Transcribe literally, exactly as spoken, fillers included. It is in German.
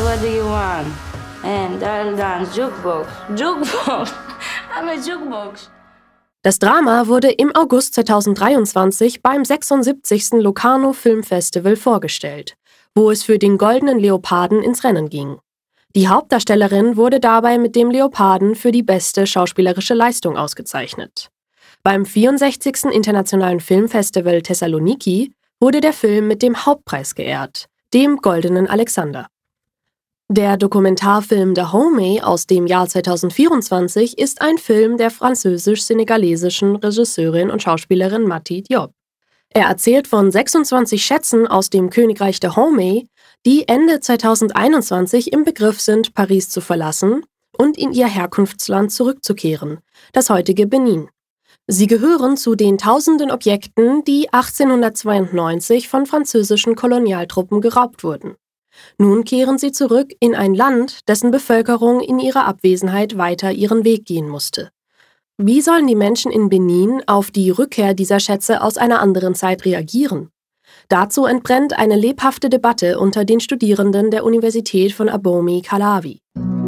what do you want? And I'll dance Jukebox. Jukebox! I'm a Jukebox. Das Drama wurde im August zweitausenddreiundzwanzig beim sechsundsiebzigsten Locarno Film Festival vorgestellt, wo es für den Goldenen Leoparden ins Rennen ging. Die Hauptdarstellerin wurde dabei mit dem Leoparden für die beste schauspielerische Leistung ausgezeichnet. Beim vierundsechzigsten Internationalen Filmfestival Thessaloniki wurde der Film mit dem Hauptpreis geehrt, dem Goldenen Alexander. Der Dokumentarfilm Dahomey aus dem Jahr zweitausendvierundzwanzig ist ein Film der französisch-senegalesischen Regisseurin und Schauspielerin Mati Diop. Er erzählt von sechsundzwanzig Schätzen aus dem Königreich Dahomey, die Ende zweitausendeinundzwanzig im Begriff sind, Paris zu verlassen und in ihr Herkunftsland zurückzukehren, das heutige Benin. Sie gehören zu den tausenden Objekten, die achtzehnhundertzweiundneunzig von französischen Kolonialtruppen geraubt wurden. Nun kehren sie zurück in ein Land, dessen Bevölkerung in ihrer Abwesenheit weiter ihren Weg gehen musste. Wie sollen die Menschen in Benin auf die Rückkehr dieser Schätze aus einer anderen Zeit reagieren? Dazu entbrennt eine lebhafte Debatte unter den Studierenden der Universität von Abomey-Calavi.